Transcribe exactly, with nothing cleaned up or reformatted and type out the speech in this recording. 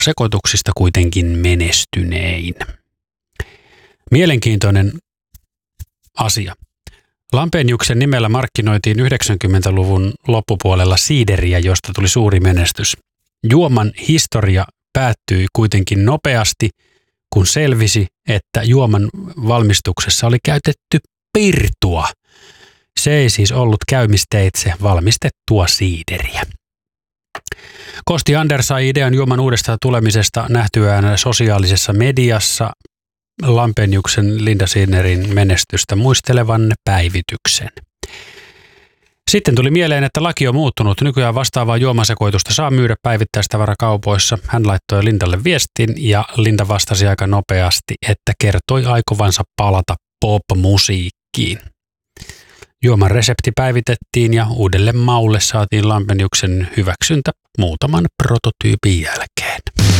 sekoituksista kuitenkin menestynein. Mielenkiintoinen asia. Lampeniuksen nimellä markkinoitiin yhdeksänkymmentäluvun loppupuolella siideriä, josta tuli suuri menestys. Juoman historia päättyi kuitenkin nopeasti, kun selvisi, että juoman valmistuksessa oli käytetty pirtua. Se ei siis ollut käymisteitse valmistettua siideriä. Kosti Anders sai idean juoman uudestaan tulemisesta nähtyään sosiaalisessa mediassa Lampeniuksen Linda Sinnerin menestystä muistelevan päivityksen. Sitten tuli mieleen, että laki on muuttunut. Nykyään vastaavaa juomasekoitusta saa myydä päivittäistavarakaupoissa. Hän laittoi Lindalle viestin ja Linda vastasi aika nopeasti, että kertoi aikovansa palata pop-musiikkiin. Juoman resepti päivitettiin ja uudelle maulle saatiin Lampeniuksen hyväksyntä muutaman prototyypin jälkeen.